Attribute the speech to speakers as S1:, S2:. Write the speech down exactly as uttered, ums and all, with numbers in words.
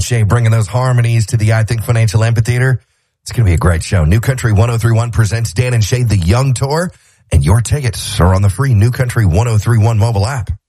S1: Shay bringing those harmonies to the I Think Financial Amphitheater. It's going to be a great show. New Country ten thirty-one presents Dan and Shay, the Young Tour, and your tickets are on the free New Country ten thirty-one mobile app.